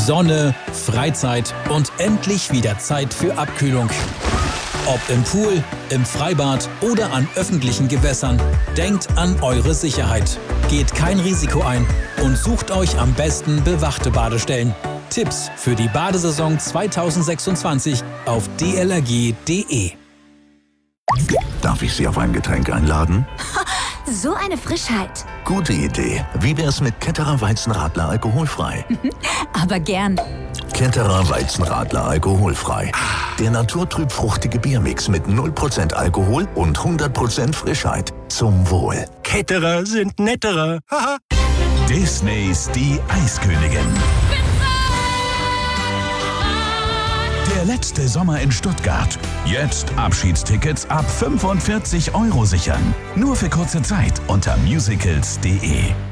Sonne, Freizeit und endlich wieder Zeit für Abkühlung. Ob im Pool, im Freibad oder an öffentlichen Gewässern, denkt an eure Sicherheit. Geht kein Risiko ein und sucht euch am besten bewachte Badestellen. Tipps für die Badesaison 2026 auf dlrg.de. Darf ich Sie auf ein Getränk einladen? So eine Frischheit. Gute Idee. Wie wär's mit Ketterer Weizenradler alkoholfrei? Aber gern. Ketterer Weizenradler alkoholfrei. Der naturtrüb-fruchtige Biermix mit 0% Alkohol und 100% Frischheit. Zum Wohl. Ketterer sind netterer. Haha. Disneys Die Eiskönigin. Der letzte Sommer in Stuttgart. Jetzt Abschiedstickets ab 45 € sichern. Nur für kurze Zeit unter musicals.de.